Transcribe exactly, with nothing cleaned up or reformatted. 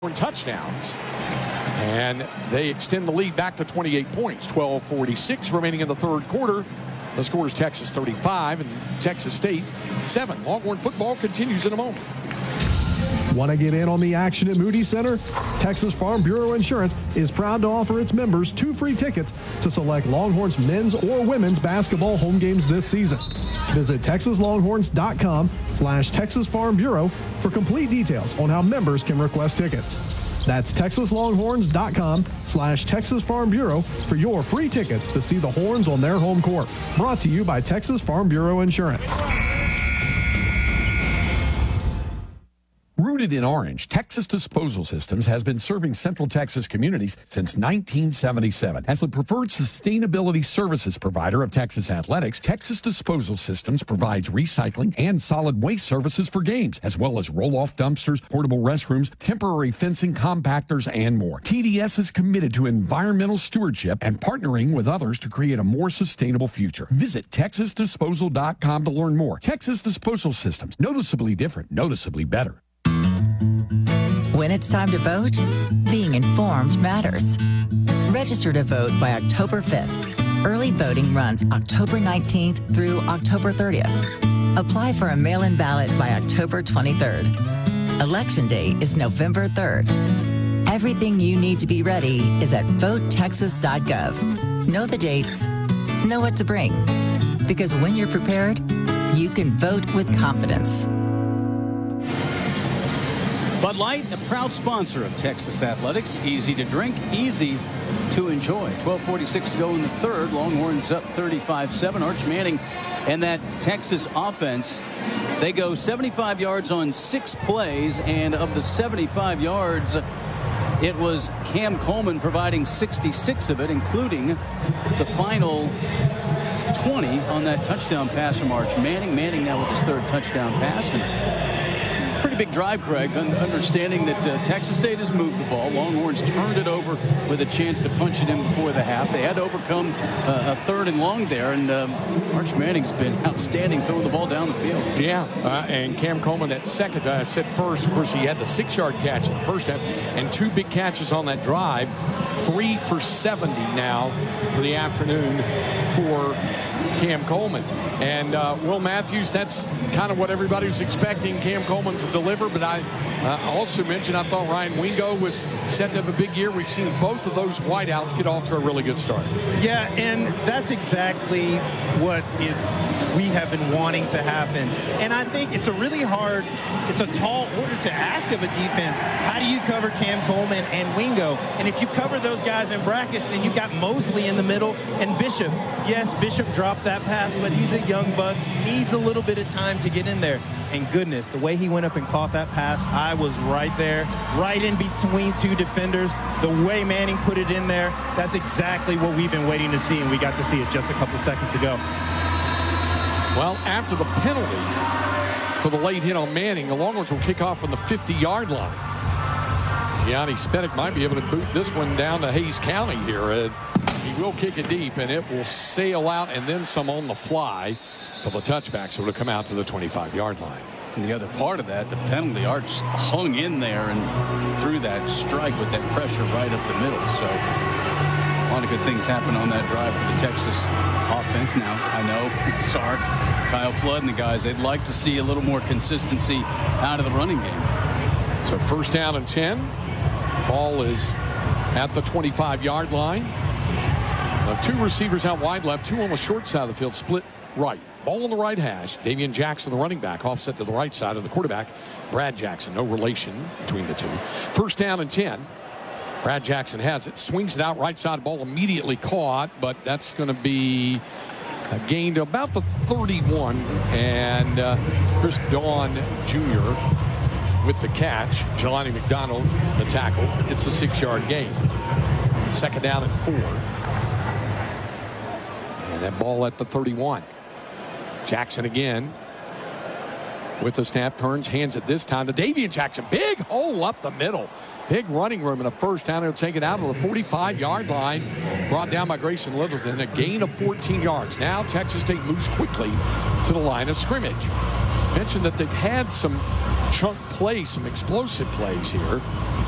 touchdowns, and they extend the lead back to twenty-eight points. twelve forty-six remaining in the third quarter. The score is Texas thirty-five and Texas State seven. Longhorn football continues in a moment. Want to get in on the action at Moody Center? Texas Farm Bureau Insurance is proud to offer its members two free tickets to select Longhorns men's or women's basketball home games this season. Visit texas longhorns dot com slash Texas Farm Bureau for complete details on how members can request tickets. That's texas longhorns dot com slash Texas Farm Bureau for your free tickets to see the Horns on their home court. Brought to you by Texas Farm Bureau Insurance. Rooted in orange, Texas Disposal Systems has been serving Central Texas communities since nineteen seventy-seven. As the preferred sustainability services provider of Texas athletics, Texas Disposal Systems provides recycling and solid waste services for games, as well as roll-off dumpsters, portable restrooms, temporary fencing, compactors, and more. T D S is committed to environmental stewardship and partnering with others to create a more sustainable future. Visit texas disposal dot com to learn more. Texas Disposal Systems, noticeably different, noticeably better. When it's time to vote, being informed matters. Register to vote by October fifth. Early voting runs October nineteenth through October thirtieth. Apply for a mail-in ballot by October twenty-third. Election day is November third. Everything you need to be ready is at vote texas dot gov. Know the dates, know what to bring. Because when you're prepared, you can vote with confidence. Bud Light, a proud sponsor of Texas athletics. Easy to drink, easy to enjoy. twelve forty-six to go in the third. Longhorns up thirty-five seven. Arch Manning and that Texas offense, they go seventy-five yards on six plays, and of the seventy-five yards, it was Cam Coleman providing sixty-six of it, including the final twenty on that touchdown pass from Arch Manning. Manning now with his third touchdown pass. And pretty big drive, Craig, understanding that uh, Texas State has moved the ball. Longhorns turned it over with a chance to punch it in before the half. They had to overcome uh, a third and long there, and um, Arch Manning's been outstanding throwing the ball down the field. Yeah, uh, and Cam Coleman, that second, I uh, said first, of course, he had the six-yard catch in the first half, and two big catches on that drive. Three for seventy now for the afternoon for Cam Coleman. And uh, Will Matthews, that's kind of what everybody was expecting Cam Coleman to deliver. But I uh, also mentioned I thought Ryan Wingo was set to have a big year. We've seen both of those wideouts get off to a really good start. Yeah, and that's exactly what is we have been wanting to happen. And I think it's a really hard, it's a tall order to ask of a defense. How do you cover Cam Coleman and Wingo? And if you cover those guys in brackets, then you got Mosley in the middle and Bishop. Yes, Bishop dropped that pass, but he's a young buck, needs a little bit of time to get in there. And goodness, the way he went up and caught that pass, I was right there, right in between two defenders. The way Manning put it in there, that's exactly what we've been waiting to see, and we got to see it just a couple seconds ago. Well, after the penalty for the late hit on Manning, the Longhorns will kick off from the fifty-yard line. Gianni Spedick might be able to boot this one down to Hayes County here. Uh, he will kick it deep, and it will sail out and then some on the fly for the touchback, so it'll come out to the twenty-five-yard line. And the other part of that, the penalty, Arch hung in there and threw that strike with that pressure right up the middle. So a lot of good things happen on that drive for the Texas offense. Now, I know Sark, Kyle Flood, and the guys, they'd like to see a little more consistency out of the running game. So first down and ten. Ball is at the twenty-five-yard line. Now, two receivers out wide left, two on the short side of the field, split right. Ball on the right hash. Davian Jackson, the running back, offset to the right side of the quarterback. Brad Jackson, no relation between the two. First down and ten. Brad Jackson has it, swings it out right side, ball immediately caught, but that's going to be a gain to about the thirty-one. And uh, Chris Dawn Junior with the catch. Jelani McDonald, the tackle. It's a six-yard gain. Second down and four. And that ball at the thirty-one. Jackson again with the snap, turns, hands it this time to Davian Jackson. Big hole up the middle. Big running room in a first down. He'll take it out of the forty-five-yard line. Brought down by Grayson Littleton. A gain of fourteen yards. Now Texas State moves quickly to the line of scrimmage. Mentioned that they've had some chunk plays, some explosive plays here.